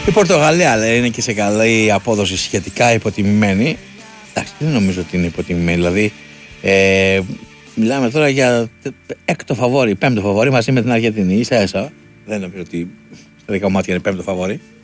Η Πορτογαλία λέει, είναι και σε καλή απόδοση, σχετικά υποτιμημένη. Εντάξει, δεν νομίζω ότι είναι υποτιμημένη. Δηλαδή, μιλάμε τώρα για έκτο φαβόρι, πέμπτο φαβόρι μαζί με την Αργεντινή. Ίσα ίσα. Δεν νομίζω ότι στα δικά μου μάτια είναι πέμπτο φαβόρι.